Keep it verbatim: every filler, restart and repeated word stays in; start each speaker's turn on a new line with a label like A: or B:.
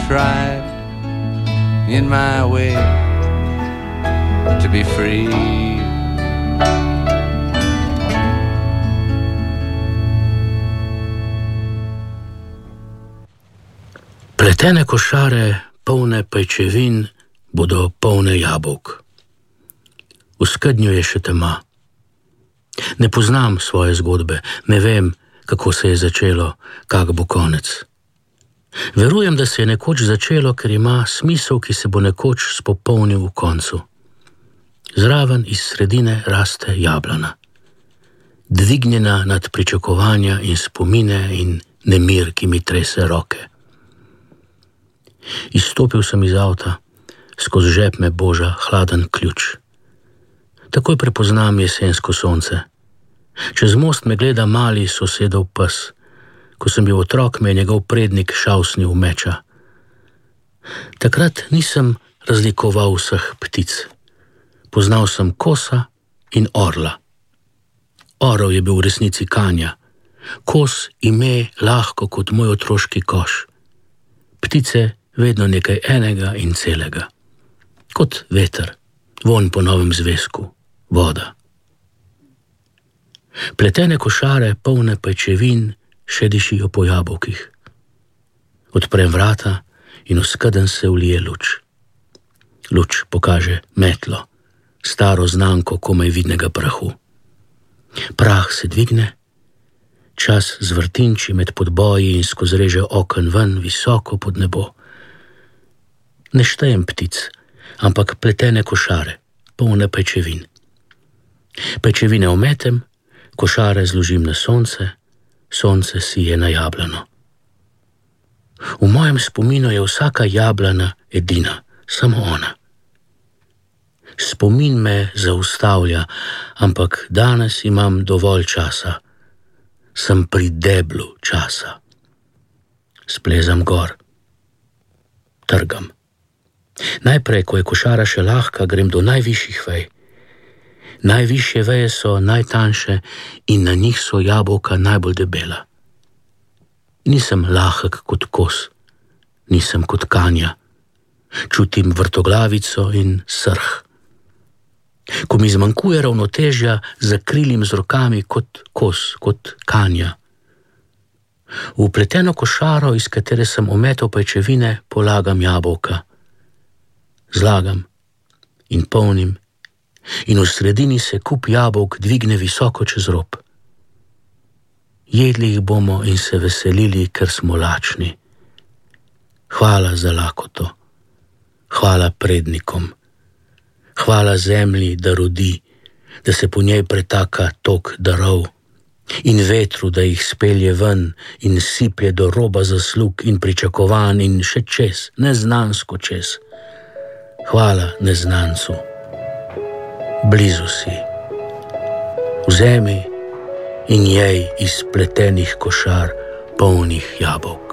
A: tried in my way to be free.
B: Pletene košare, polne pajčevin, bodo polne jabolk. V skednju je še tema. Ne poznam svoje zgodbe, ne vem, kako se je začelo, kak bo konec. Verujem, da se je nekoč začelo, ker ima smisel, ki se bo nekoč spopolnil v koncu. Zraven iz sredine raste jablana, dvignjena nad pričakovanja in spomine in nemir, ki mi trese roke. Izstopil sem iz avta, skozi žep me boža hladen ključ. Takoj prepoznam jesensko sonce. Čez most me gleda mali sosedov pes. Ko sem bil otrok, me je njegov prednik šavsnil meča. Takrat nisem razlikoval vseh ptic. Poznal sem kosa in orla. Orel je bil v resnici Kanja. Kos ime lahko kot moj otroški koš. Ptice vedno nekaj enega in celega. Kot veter, vonj po novem zvezku, voda. Pletene košare, polne pajčevin, še dišijo po jabolkih. Odprem vrata in v skedenj se vlije luč. Luč pokaže metlo, staro znamko komaj vidnega prahu. Prah se dvigne, čas zvrtinči med podboji in skozi reže oken ven visoko pod nebo. Ne štejem ptic, ampak pletene košare, polne pajčevin. Pajčevine ometem, košare zložim na sonce, sonce sije na jablano. V mojem spominu je vsaka jablana edina, samo ona. Spomin me zaustavlja, ampak danes imam dovolj časa. Sem pri deblu časa. Splezam gor. Trgam. Najprej, ko je košara še lahka, grem do najvišjih vej. Najvišje veje so najtanjše in na njih so jabolka najbolj debela. Nisem lahek kot kos, nisem kot Kanja. Čutim vrtoglavico in srh. Ko mi zmanjkuje ravnotežja, zakrilim z rokami kot kos, kot Kanja. V pleteno košaro, iz katere sem ometal pajčevine, polagam jabolka. Zlagam in polnim in v sredini se kup jabolk dvigne visoko čez rob. Jedli jih bomo in se veselili, ker smo lačni. Hvala za lakoto. Hvala prednikom. Hvala zemlji, da rodi, da se po njej pretaka tok darov in vetru, da jih spelje ven in siplje do roba zaslug in pričakovanj in še čez, neznansko čez. Hvala neznancu. Blizu si. Vzemi in jej iz pletenih košar polnih jabolk.